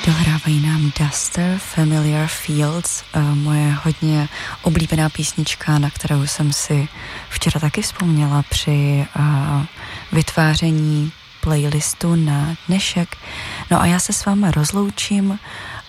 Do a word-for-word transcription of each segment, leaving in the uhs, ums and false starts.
Dohrávají nám Duster, Familiar Fields, moje hodně oblíbená písnička, na kterou jsem si včera taky vzpomněla při vytváření playlistu na dnešek. No a já se s váma rozloučím.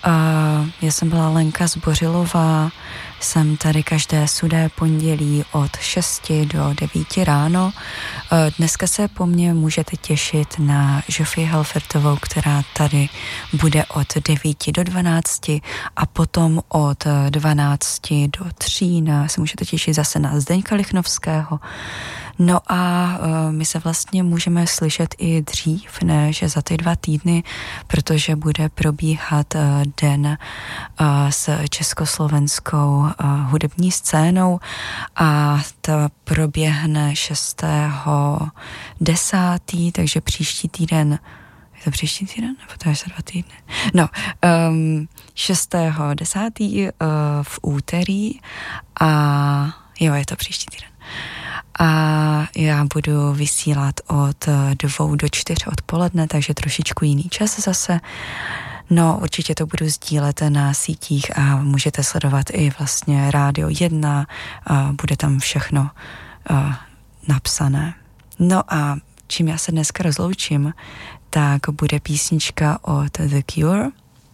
Já jsem byla Lenka Zbořilová, jsem tady každé sudé pondělí od šesti do devíti ráno. Dneska se po mně můžete těšit na Žofii Helfertovou, která tady bude od devíti do dvanácti a potom od dvanácti do tří se můžete těšit zase na Zdeňka Lichnovského. No a uh, my se vlastně můžeme slyšet i dřív, než za ty dva týdny, protože bude probíhat uh, den uh, s československou uh, hudební scénou a ta proběhne šestého desátého takže příští týden, je to příští týden? Nebo to je za dva týdny? No, um, šestého desátého uh, v úterý a jo, je to příští týden. A já budu vysílat od dvou do čtyř odpoledne, takže trošičku jiný čas zase. No, určitě to budu sdílet na sítích a můžete sledovat i vlastně Rádio jedna, a bude tam všechno uh, napsané. No a čím já se dneska rozloučím, tak bude písnička od The Cure.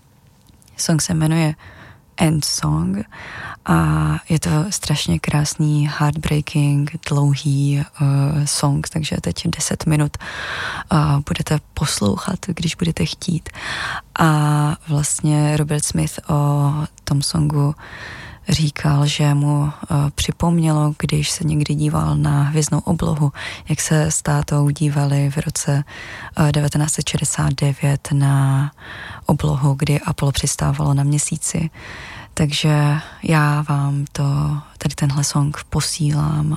Song se jmenuje End Song a je to strašně krásný, heartbreaking, dlouhý uh, song, takže teď deset minut uh, budete poslouchat, když budete chtít. A vlastně Robert Smith o tom songu říkal, že mu uh, připomnělo, když se někdy díval na hvězdnou oblohu, jak se s tátou dívali v roce uh, devatenáct set šedesát devět na oblohu, kdy Apollo přistávalo na měsíci. Takže já vám to, tady tenhle song posílám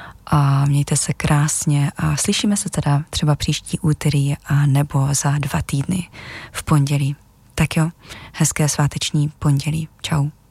a mějte se krásně a slyšíme se teda třeba příští úterý a nebo za dva týdny v pondělí. Tak jo, hezké sváteční pondělí. Čau.